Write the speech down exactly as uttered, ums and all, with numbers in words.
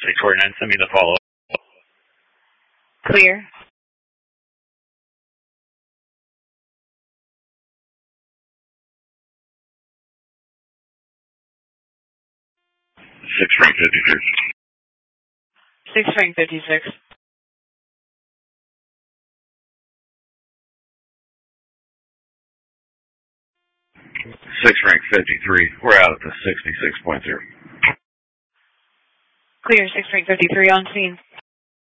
six forty-nine, send me the follow-up. Clear. Six Frank fifty-six. Six Frank fifty-six. Six Frank fifty-three. We're out at the sixty-six point zero. Clear. Six Frank fifty-three on scene.